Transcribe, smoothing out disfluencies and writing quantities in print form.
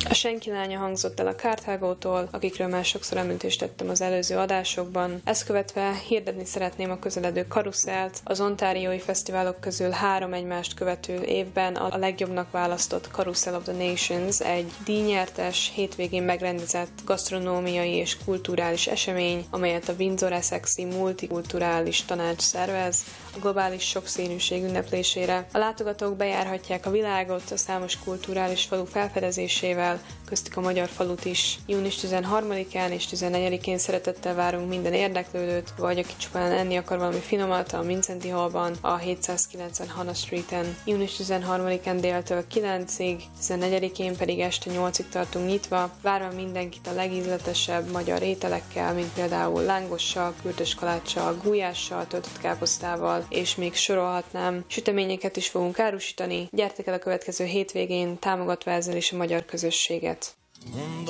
A Senki lánya hangzott el a Carthágótól, akikről már sokszor említést tettem az előző adásokban. Ezt követve hirdetni szeretném a közeledő Carouselt. Az ontáriói fesztiválok közül 3 egymást követő évben a legjobbnak választott Carousel of the Nations egy díjnyertes, hétvégén megrendezett gasztronómiai és kulturális esemény, amelyet a Windsor-Essexi Multikulturális Tanács szervez a globális sokszínűség ünneplésére. A látogatók bejárhatják a világot a számos kulturális falu felfedezésével, köztük a magyar falut is. Június 13-án és 14-én szeretettel várunk minden érdeklődőt, vagy aki csupán enni akar valami finomat a Vincenti Hallban, a 790 Hannah Streeten. Június 13-án déltől 9-ig, 14-én pedig este 8-ig tartunk nyitva, várva mindenkit a legízletesebb magyar ételekkel, mint például lángossal, kürtös kaláccsal, gulyással, töltött káposztával, és még sorolhatnám. Süteményeket is fogunk árusítani. Gyertek el a következő hétvégén, támogatva ezzel is a magyar közösséget.